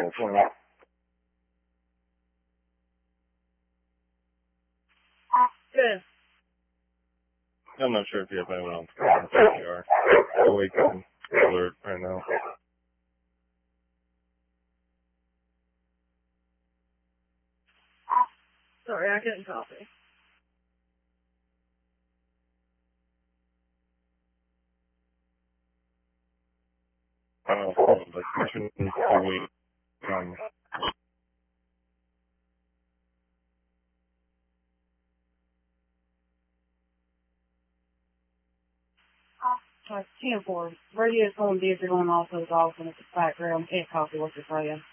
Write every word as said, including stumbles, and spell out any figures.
Good. I'm not sure if you have anyone on the C P R. Awake and alert right now. Sorry, I couldn't copy. Uh, hold on, like, you shouldn't need to wait. Um, Uh, ten four. Radio phone digital and also is off in the background. Can't copy what you're saying.